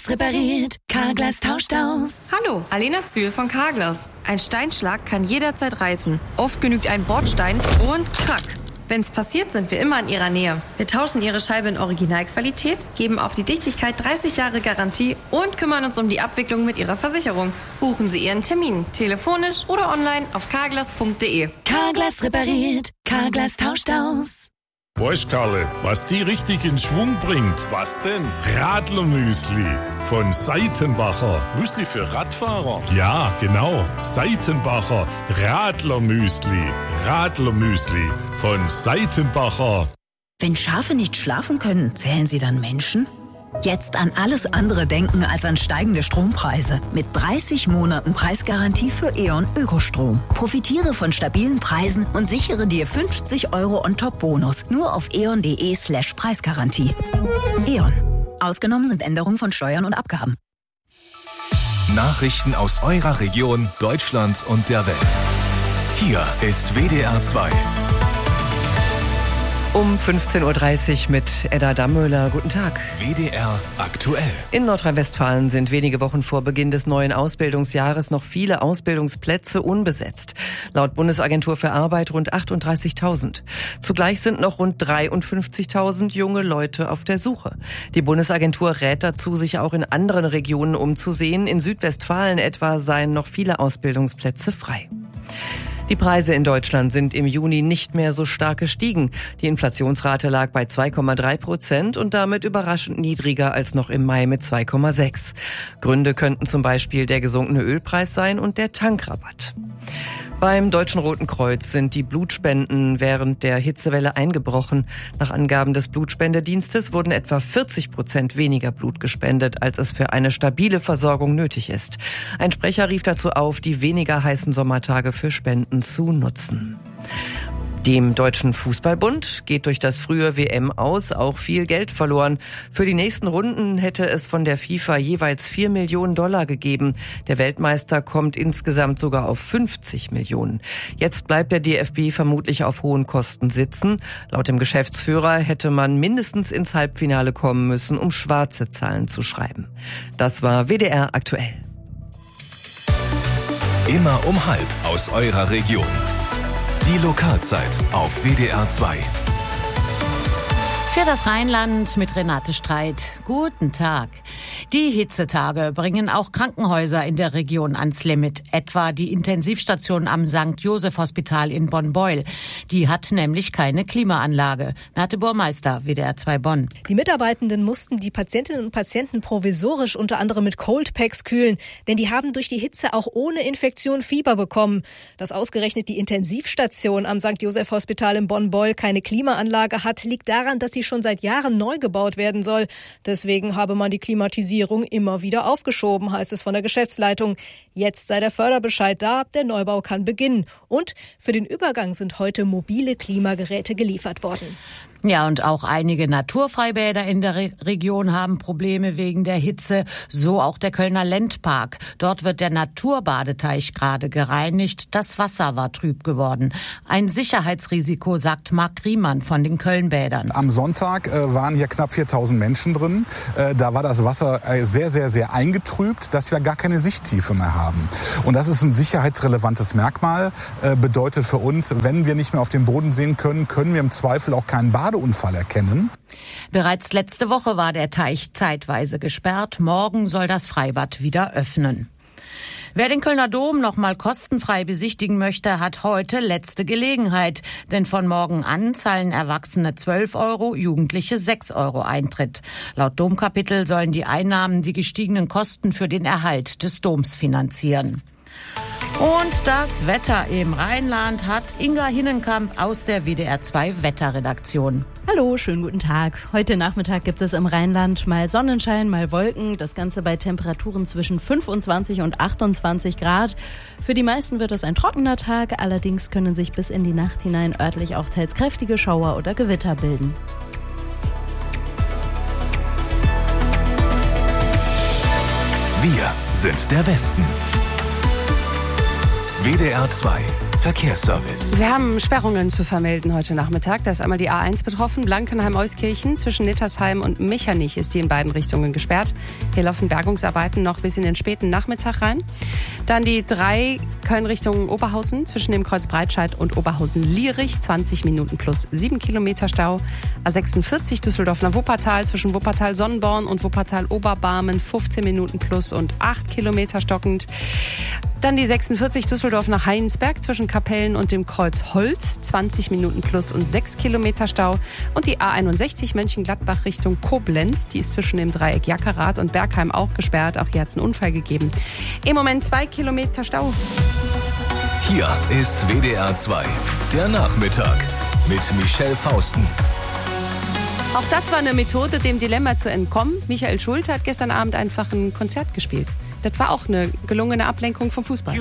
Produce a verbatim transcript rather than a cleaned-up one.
Carglass repariert, Carglass tauscht aus. Hallo, Alena Zühl von Carglass. Ein Steinschlag kann jederzeit reißen. Oft genügt ein Bordstein und krack. Wenn's passiert, sind wir immer in Ihrer Nähe. Wir tauschen Ihre Scheibe in Originalqualität, geben auf die Dichtigkeit dreißig Jahre Garantie und kümmern uns um die Abwicklung mit Ihrer Versicherung. Buchen Sie Ihren Termin, telefonisch oder online auf carglass punkt de. Carglass repariert, Carglass tauscht aus. Weißt Karle, was die richtig in Schwung bringt? Was denn? Radlermüsli von Seitenbacher. Müsli für Radfahrer? Ja, genau. Seitenbacher Radlermüsli. Radlermüsli von Seitenbacher. Wenn Schafe nicht schlafen können, zählen sie dann Menschen? Jetzt an alles andere denken als an steigende Strompreise. Mit dreißig Monaten Preisgarantie für E.ON Ökostrom. Profitiere von stabilen Preisen und sichere dir fünfzig Euro on-top-Bonus. Nur auf eon.de slash Preisgarantie. E.ON. Ausgenommen sind Änderungen von Steuern und Abgaben. Nachrichten aus eurer Region, Deutschland und der Welt. Hier ist W D R zwei. Um fünfzehn Uhr dreißig mit Edda Dammöhler. Guten Tag. W D R aktuell. In Nordrhein-Westfalen sind wenige Wochen vor Beginn des neuen Ausbildungsjahres noch viele Ausbildungsplätze unbesetzt. Laut Bundesagentur für Arbeit rund achtunddreißigtausend. Zugleich sind noch rund dreiundfünfzigtausend junge Leute auf der Suche. Die Bundesagentur rät dazu, sich auch in anderen Regionen umzusehen. In Südwestfalen etwa seien noch viele Ausbildungsplätze frei. Die Preise in Deutschland sind im Juni nicht mehr so stark gestiegen. Die Inflationsrate lag bei zwei Komma drei Prozent und damit überraschend niedriger als noch im Mai mit zwei Komma sechs. Gründe könnten zum Beispiel der gesunkene Ölpreis sein und der Tankrabatt. Beim Deutschen Roten Kreuz sind die Blutspenden während der Hitzewelle eingebrochen. Nach Angaben des Blutspendedienstes wurden etwa vierzig Prozent weniger Blut gespendet, als es für eine stabile Versorgung nötig ist. Ein Sprecher rief dazu auf, die weniger heißen Sommertage für Spenden zu nutzen. Dem Deutschen Fußballbund geht durch das frühe W M aus auch viel Geld verloren. Für die nächsten Runden hätte es von der FIFA jeweils vier Millionen Dollar gegeben. Der Weltmeister kommt insgesamt sogar auf fünfzig Millionen. Jetzt bleibt der D F B vermutlich auf hohen Kosten sitzen. Laut dem Geschäftsführer hätte man mindestens ins Halbfinale kommen müssen, um schwarze Zahlen zu schreiben. Das war W D R aktuell. Immer um halb aus eurer Region. Die Lokalzeit auf W D R zwei. Für das Rheinland mit Renate Streit. Guten Tag. Die Hitzetage bringen auch Krankenhäuser in der Region ans Limit. Etwa die Intensivstation am Sankt Joseph Hospital in Bonn-Beuel. Die hat nämlich keine Klimaanlage. Nate Burmeister, W D R zwei Bonn. Die Mitarbeitenden mussten die Patientinnen und Patienten provisorisch unter anderem mit Coldpacks kühlen. Denn die haben durch die Hitze auch ohne Infektion Fieber bekommen. Dass ausgerechnet die Intensivstation am Sankt Joseph Hospital in Bonn-Beuel keine Klimaanlage hat, liegt daran, dass sie schon seit Jahren neu gebaut werden soll. Deswegen habe man die Klimatisierung immer wieder aufgeschoben, heißt es von der Geschäftsleitung. Jetzt sei der Förderbescheid da, der Neubau kann beginnen. Und für den Übergang sind heute mobile Klimageräte geliefert worden. Ja, und auch einige Naturfreibäder in der Re- Region haben Probleme wegen der Hitze. So auch der Kölner Lendpark. Dort wird der Naturbadeteich gerade gereinigt. Das Wasser war trüb geworden. Ein Sicherheitsrisiko, sagt Marc Riemann von den Kölnbädern. Am Sonntag äh, waren hier knapp viertausend Menschen drin. Äh, da war das Wasser äh, sehr, sehr, sehr eingetrübt, dass wir gar keine Sichttiefe mehr haben. Und das ist ein sicherheitsrelevantes Merkmal. Äh, bedeutet für uns, wenn wir nicht mehr auf den Boden sehen können, können wir im Zweifel auch keinen Badeunfall erkennen. Bereits letzte Woche war der Teich zeitweise gesperrt. Morgen soll das Freibad wieder öffnen. Wer den Kölner Dom noch mal kostenfrei besichtigen möchte, hat heute letzte Gelegenheit. Denn von morgen an zahlen Erwachsene zwölf Euro, Jugendliche sechs Euro Eintritt. Laut Domkapitel sollen die Einnahmen die gestiegenen Kosten für den Erhalt des Doms finanzieren. Und das Wetter im Rheinland hat Inga Hinnenkamp aus der W D R zwei Wetterredaktion. Hallo, schönen guten Tag. Heute Nachmittag gibt es im Rheinland mal Sonnenschein, mal Wolken. Das Ganze bei Temperaturen zwischen fünfundzwanzig und achtundzwanzig Grad. Für die meisten wird es ein trockener Tag. Allerdings können sich bis in die Nacht hinein örtlich auch teils kräftige Schauer oder Gewitter bilden. Wir sind der Westen. W D R zwei Verkehrsservice. Wir haben Sperrungen zu vermelden heute Nachmittag. Da ist einmal die A eins betroffen, Blankenheim-Euskirchen. Zwischen Nittersheim und Mechernich ist die in beiden Richtungen gesperrt. Hier laufen Bergungsarbeiten noch bis in den späten Nachmittag rein. Dann die drei Köln Richtung Oberhausen zwischen dem Kreuz Breitscheid und Oberhausen-Lierich. zwanzig Minuten plus sieben Kilometer Stau. A sechsundvierzig Düsseldorf nach Wuppertal zwischen Wuppertal-Sonnenborn und Wuppertal-Oberbarmen. fünfzehn Minuten plus und acht Kilometer stockend. Dann die sechsundvierzig Düsseldorf nach Heinsberg zwischen Kapellen und dem Kreuz Holz. zwanzig Minuten plus und sechs Kilometer Stau. Und die A einundsechzig Mönchengladbach Richtung Koblenz. Die ist zwischen dem Dreieck Jackerath und Bergheim auch gesperrt. Auch hier hat es einen Unfall gegeben. Im Moment zwei Kilometer Stau. Hier ist W D R zwei, der Nachmittag mit Michelle Fausten. Auch das war eine Methode, dem Dilemma zu entkommen. Michael Schulte hat gestern Abend einfach ein Konzert gespielt. Das war auch eine gelungene Ablenkung vom Fußball.